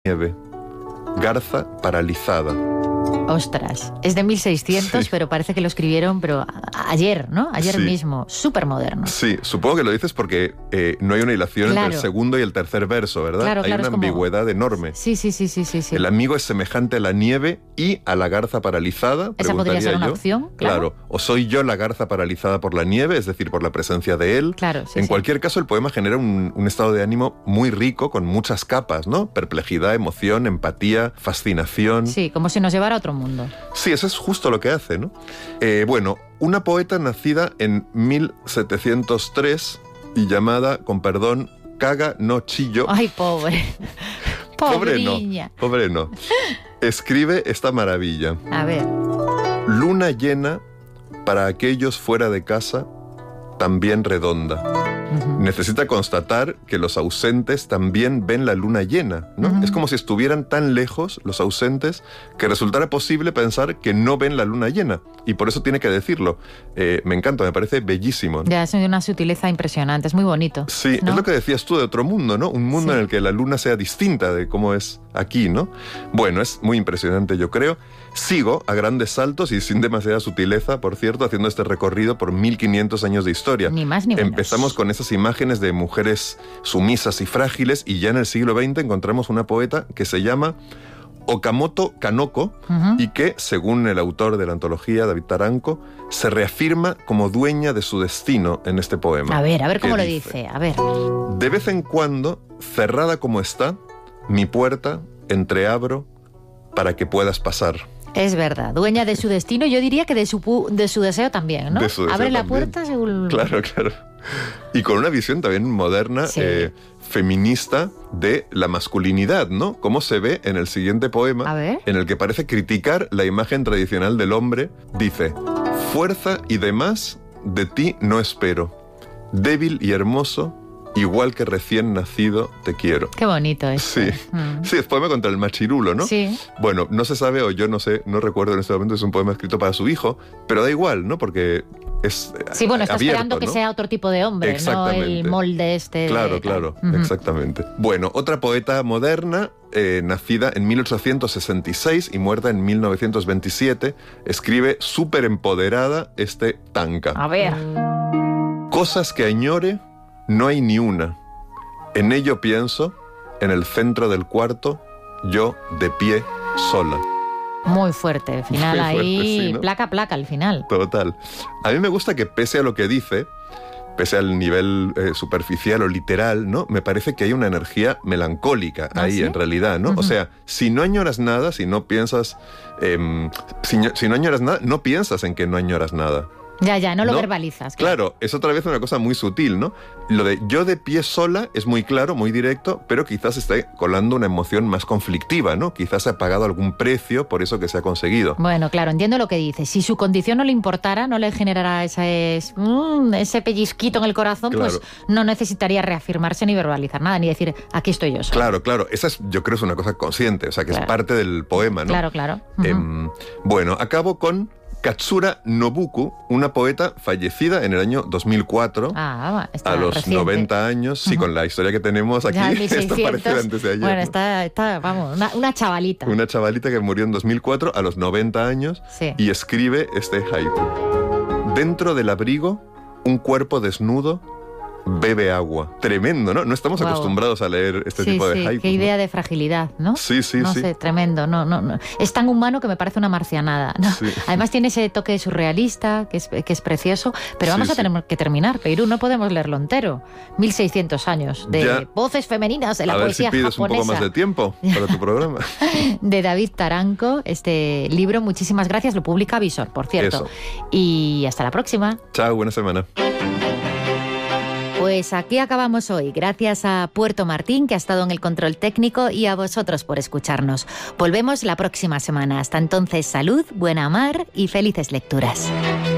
nieve, garza paralizada. Ostras, es de 1600, sí. Pero parece que lo escribieron ayer, ¿no? Ayer mismo, súper moderno. Sí, supongo que lo dices porque no hay una hilación entre el segundo y el tercer verso, ¿verdad? Claro, hay una ambigüedad enorme. Sí. El amigo es semejante a la nieve y a la garza paralizada. Esa podría ser una opción, claro. O soy yo la garza paralizada por la nieve, es decir, por la presencia de él. Claro, en cualquier caso, el poema genera un estado de ánimo muy rico, con muchas capas, ¿no? Perplejidad, emoción, empatía, fascinación. Sí, como si nos llevara a otro mundo. Sí, eso es justo lo que hace, ¿no? Bueno, una poeta nacida en 1703 y llamada, con perdón, Kaga no Chiyo. ¡Ay, pobre! Pobre no. Escribe esta maravilla. A ver. Luna llena para aquellos fuera de casa, también redonda. Necesita constatar que los ausentes también ven la luna llena, ¿no? Es como si estuvieran tan lejos los ausentes que resultara posible pensar que no ven la luna llena. Y por eso tiene que decirlo. Me encanta, me parece bellísimo, ¿no? Ya, es una sutileza impresionante, es muy bonito. Sí, ¿no? Es lo que decías tú de otro mundo, ¿no? Un mundo en el que la luna sea distinta de cómo es aquí, ¿no? Bueno, es muy impresionante, yo creo. Sigo a grandes saltos y sin demasiada sutileza, por cierto, haciendo este recorrido por 1500 años de historia. Ni más ni menos. Empezamos con esas imágenes de mujeres sumisas y frágiles y ya en el siglo XX encontramos una poeta que se llama Okamoto Kanoko y que, según el autor de la antología, David Taranco, se reafirma como dueña de su destino en este poema. A ver cómo lo dice. A ver. De vez en cuando, cerrada como está, mi puerta entreabro para que puedas pasar. Es verdad, dueña de su destino, yo diría que de su deseo también, ¿no? De su deseo abre la también. puerta según... Claro. Y con una visión también moderna, feminista de la masculinidad, ¿no? Como se ve en el siguiente poema, en el que parece criticar la imagen tradicional del hombre. Dice: fuerza y demás de ti no espero, débil y hermoso, igual que recién nacido te quiero. Qué bonito es. Sí, es poema contra el machirulo, ¿no? Sí. Bueno, no se sabe, o yo no sé, no recuerdo en este momento, es un poema escrito para su hijo, pero da igual, ¿no? Porque es sí, bueno, está abierto, esperando que ¿no? sea otro tipo de hombre, no el molde este. Claro, exactamente. Bueno, otra poeta moderna, nacida en 1866 y muerta en 1927, escribe súper empoderada este tanka. A ver. Cosas que añore no hay ni una. En ello pienso, en el centro del cuarto, yo de pie sola. Muy fuerte, el final muy fuerte, ahí, sí, ¿no? placa al final. Total. A mí me gusta que pese a lo que dice, pese al nivel superficial o literal, ¿no? Me parece que hay una energía melancólica ahí, ¿sí? En realidad, ¿no? O sea, si no añoras nada, si no piensas... si no añoras nada, no piensas en que no añoras nada. Ya, no lo verbalizas. Claro, es otra vez una cosa muy sutil, ¿no? Lo de yo de pie sola es muy claro, muy directo, pero quizás esté colando una emoción más conflictiva, ¿no? Quizás se ha pagado algún precio por eso que se ha conseguido. Bueno, claro, entiendo lo que dice. Si su condición no le importara, no le generara ese pellizquito en el corazón, claro, pues no necesitaría reafirmarse ni verbalizar nada, ni decir, aquí estoy yo sola. Claro, esa es, yo creo, es una cosa consciente, o sea, que es parte del poema, ¿no? Claro. Bueno, acabo con Katsura Nobuko, una poeta fallecida en el año 2004, a los reciente. 90 años, sí, con la historia que tenemos aquí, esto parece antes de ayer. Bueno, está vamos, una chavalita. Una chavalita que murió en 2004 a los 90 años y escribe este haiku. Dentro del abrigo, un cuerpo desnudo bebe agua. Tremendo, ¿no? No estamos acostumbrados a leer este tipo de haikus. Qué idea de fragilidad, ¿no? Sí. No sé, tremendo. No. Es tan humano que me parece una marcianada, ¿no? Sí. Además tiene ese toque surrealista, que es precioso, pero vamos a tener que terminar. Perú, no podemos leerlo entero. 1600 años de voces femeninas en la poesía japonesa. A ver si pides un poco más de tiempo para tu programa. De David Taranco, este libro, muchísimas gracias. Lo publica Visor, por cierto. Eso. Y hasta la próxima. Chao, buena semana. Pues aquí acabamos hoy. Gracias a Puerto Martín, que ha estado en el control técnico, y a vosotros por escucharnos. Volvemos la próxima semana. Hasta entonces, salud, buena mar y felices lecturas.